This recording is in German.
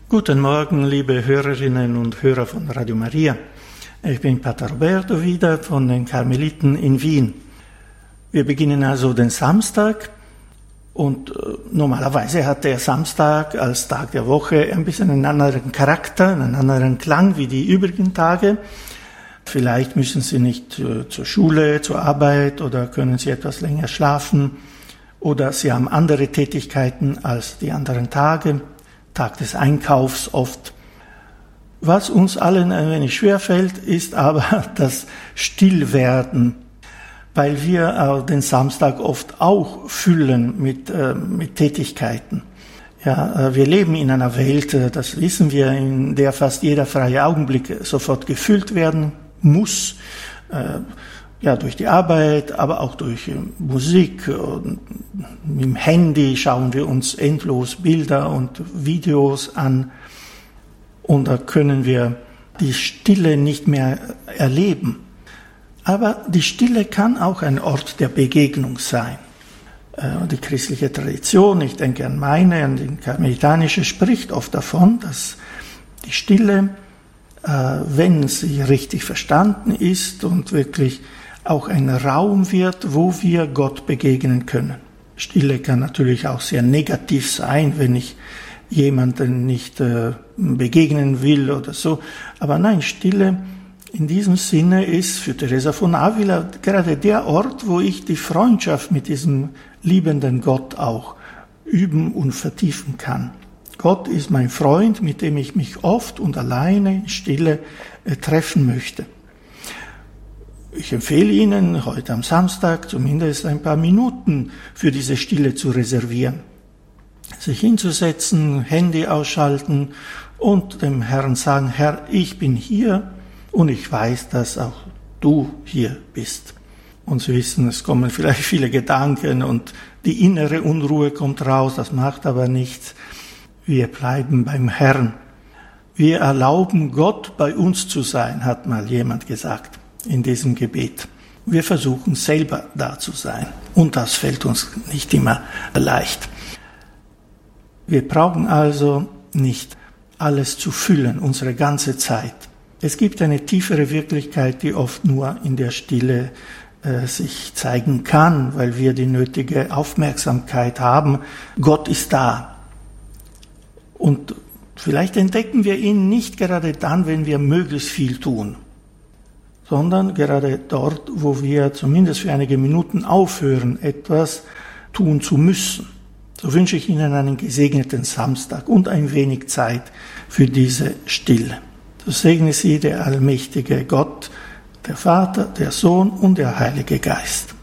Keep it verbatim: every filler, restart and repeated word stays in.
Guten Morgen, liebe Hörerinnen und Hörer von Radio Maria. Ich bin Pater Roberto wieder von den Karmeliten in Wien. Wir beginnen also den Samstag und äh, normalerweise hat der Samstag als Tag der Woche ein bisschen einen anderen Charakter, einen anderen Klang wie die übrigen Tage. Vielleicht müssen Sie nicht äh, zur Schule, zur Arbeit oder können Sie etwas länger schlafen oder Sie haben andere Tätigkeiten als die anderen Tage. Tag des Einkaufs oft. Was uns allen ein wenig schwerfällt, ist aber das Stillwerden, weil wir den Samstag oft auch füllen mit, äh, mit Tätigkeiten. Ja, wir leben in einer Welt, das wissen wir, in der fast jeder freie Augenblick sofort gefüllt werden muss, äh, ja, durch die Arbeit, aber auch durch Musik. Und mit dem Handy schauen wir uns endlos Bilder und Videos an. Und da können wir die Stille nicht mehr erleben. Aber die Stille kann auch ein Ort der Begegnung sein. Die christliche Tradition, ich denke an meine, an die karmelitanische, spricht oft davon, dass die Stille, wenn sie richtig verstanden ist und wirklich auch ein Raum wird, wo wir Gott begegnen können. Stille kann natürlich auch sehr negativ sein, wenn ich jemanden nicht äh, begegnen will oder so. Aber nein, Stille in diesem Sinne ist für Teresa von Avila gerade der Ort, wo ich die Freundschaft mit diesem liebenden Gott auch üben und vertiefen kann. Gott ist mein Freund, mit dem ich mich oft und alleine in Stille äh, treffen möchte. Ich empfehle Ihnen, heute am Samstag zumindest ein paar Minuten für diese Stille zu reservieren. Sich hinzusetzen, Handy ausschalten und dem Herrn sagen, Herr, ich bin hier und ich weiß, dass auch du hier bist. Und Sie wissen, es kommen vielleicht viele Gedanken und die innere Unruhe kommt raus, das macht aber nichts. Wir bleiben beim Herrn. Wir erlauben Gott bei uns zu sein, hat mal jemand gesagt in diesem Gebet. Wir versuchen selber da zu sein und das fällt uns nicht immer leicht. Wir brauchen also nicht alles zu füllen, unsere ganze Zeit. Es gibt eine tiefere Wirklichkeit, die oft nur in der Stille äh, sich zeigen kann, weil wir die nötige Aufmerksamkeit haben. Gott ist da. Und vielleicht entdecken wir ihn nicht gerade dann, wenn wir möglichst viel tun, sondern gerade dort, wo wir zumindest für einige Minuten aufhören, etwas tun zu müssen. So wünsche ich Ihnen einen gesegneten Samstag und ein wenig Zeit für diese Stille. So segne Sie der allmächtige Gott, der Vater, der Sohn und der Heilige Geist.